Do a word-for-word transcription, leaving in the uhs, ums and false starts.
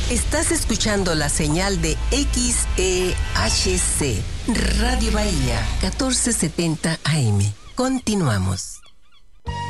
Estás escuchando la señal de X E H C, Radio Bahía, catorce setenta A M. Continuamos.